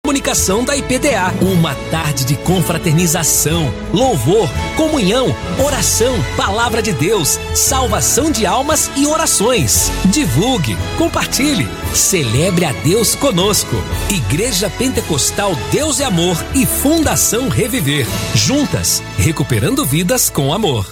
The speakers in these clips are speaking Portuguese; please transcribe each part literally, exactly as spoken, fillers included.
Comunicação da I P T A. Uma tarde de confraternização, louvor, comunhão, oração, palavra de Deus, salvação de almas e orações. Divulgue, compartilhe, celebre a Deus conosco. Igreja Pentecostal Deus é Amor e Fundação Reviver. Juntas, recuperando vidas com amor.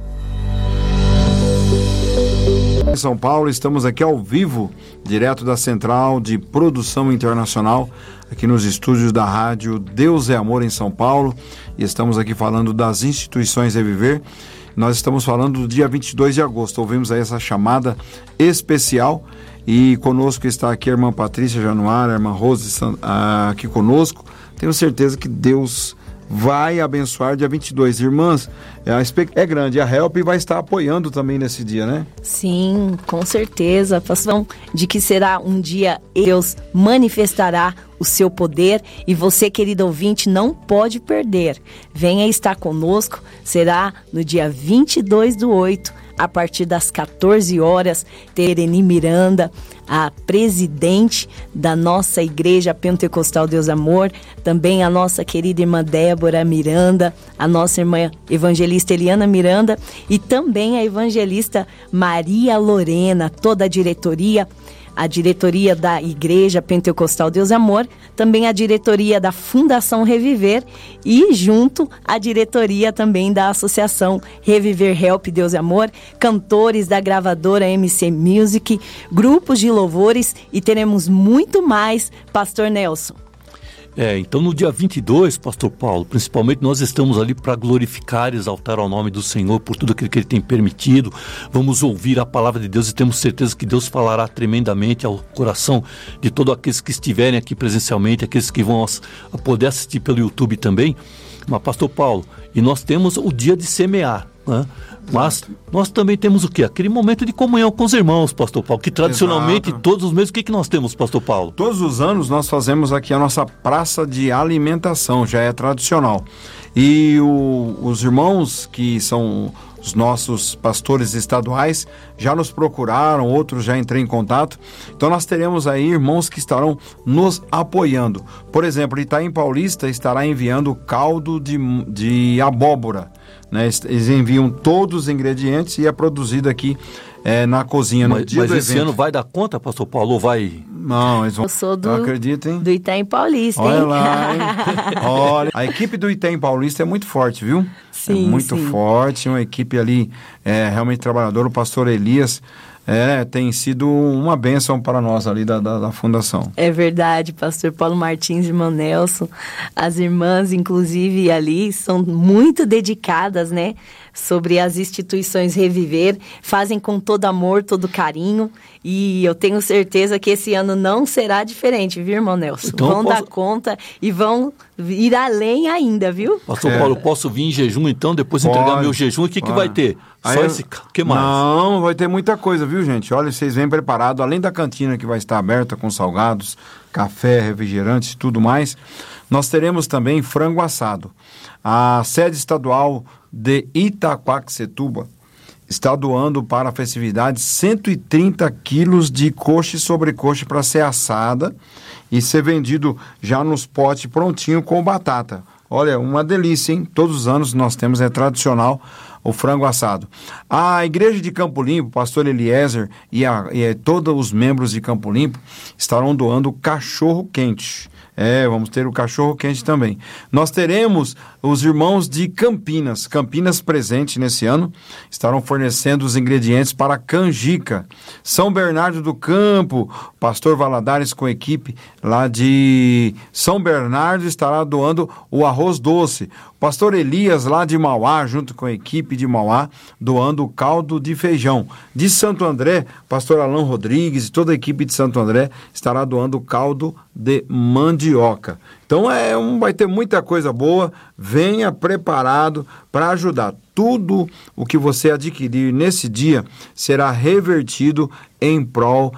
Em São Paulo, estamos aqui ao vivo, direto da Central de Produção Internacional, aqui nos estúdios da rádio Deus é Amor em São Paulo, e estamos aqui falando das instituições Reviver. Nós estamos falando do dia vinte e dois de agosto, ouvimos aí essa chamada especial, e conosco está aqui a irmã Patrícia Januária, a irmã Rose aqui conosco. Tenho certeza que Deus vai abençoar dia vinte e dois. Irmãs, a expectativa é grande, a Help vai estar apoiando também nesse dia, né? Sim, com certeza, pastor, de que será um dia Deus manifestará o seu poder, e você, querido ouvinte, não pode perder. Venha estar conosco, será no dia vinte e dois do oito, a partir das quatorze horas, Tereni Miranda, a presidente da nossa Igreja Pentecostal Deus Amor, também a nossa querida irmã Débora Miranda, a nossa irmã evangelista Eliana Miranda e também a evangelista Maria Lorena, toda a diretoria, a diretoria da Igreja Pentecostal Deus Amor, também a diretoria da Fundação Reviver e junto a diretoria também da Associação Reviver Help Deus Amor, cantores da gravadora M C Music, grupos de louvores e teremos muito mais, Pastor Nelson. É, então no dia vinte e dois, Pastor Paulo, principalmente nós estamos ali para glorificar e exaltar ao nome do Senhor por tudo aquilo que Ele tem permitido. Vamos ouvir a palavra de Deus e temos certeza que Deus falará tremendamente ao coração de todos aqueles que estiverem aqui presencialmente, aqueles que vão a poder assistir pelo YouTube também. Mas, Pastor Paulo, e nós temos o dia de semear, né? Mas nós também temos o quê? Aquele momento de comunhão com os irmãos, Pastor Paulo, que tradicionalmente Exato. Todos os meses, o que, que nós temos, Pastor Paulo? Todos os anos nós fazemos aqui a nossa praça de alimentação, já é tradicional. E o, os irmãos que são os nossos pastores estaduais já nos procuraram, outros já entrei em contato. Então nós teremos aí irmãos que estarão nos apoiando. Por exemplo, Itaim Paulista estará enviando caldo de, de abóbora. Né? Eles enviam todos os ingredientes e é produzido aqui é, na cozinha no mas, dia mas do esse evento. ano vai dar conta, Pastor Paulo, ou vai... Não, eles vão... Eu sou do, Eu acredito, hein? do Itaim Paulista, Olha hein? lá, hein? Olha, a equipe do Itaim Paulista é muito forte, viu? Sim, é muito sim. forte, uma equipe ali é, realmente trabalhadora. O pastor Elias é, tem sido uma bênção para nós ali da, da, da fundação. É verdade, pastor Paulo Martins e irmão Nelson, as irmãs, inclusive, ali, são muito dedicadas, né, sobre as instituições Reviver, fazem com todo amor, todo carinho, e eu tenho certeza que esse ano não será diferente, viu, irmão Nelson? Então, vão posso... dar conta e vão ir além ainda, viu? Pastor É. Paulo, eu posso vir em jejum, então, depois Pode, entregar meu jejum, o que, que vai ter? Aí Só eu- esse... O que mais? Não, vai ter muita coisa, viu, gente? Olha, vocês vêm preparados, além da cantina que vai estar aberta com salgados, café, refrigerantes e tudo mais, nós teremos também frango assado. A sede estadual de Itaquaquecetuba está doando para a festividade cento e trinta quilos de coxa e sobrecoxa para ser assada e ser vendido já nos potes prontinho com batata. Olha, uma delícia, hein? Todos os anos nós temos, é tradicional, o frango assado. A igreja de Campo Limpo, o pastor Eliezer e, a, e todos os membros de Campo Limpo estarão doando cachorro quente. É, vamos ter o cachorro quente também. Nós teremos os irmãos de Campinas, Campinas presente nesse ano, estarão fornecendo os ingredientes para a canjica. São Bernardo do Campo, pastor Valadares com equipe lá de São Bernardo estará doando o arroz doce. O pastor Elias lá de Mauá, junto com a equipe de Mauá, doando o caldo de feijão. De Santo André, pastor Alain Rodrigues e toda a equipe de Santo André estará doando o caldo de mandioca. Então é um, vai ter muita coisa boa, venha preparado para ajudar. Tudo o que você adquirir nesse dia será revertido em prol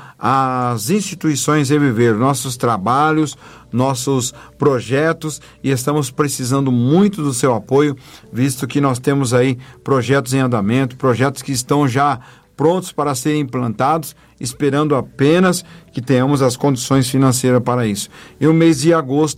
às instituições Reviver, nossos trabalhos, nossos projetos, e estamos precisando muito do seu apoio, visto que nós temos aí projetos em andamento, projetos que estão já prontos para serem implantados, esperando apenas que tenhamos as condições financeiras para isso. E o mês de agosto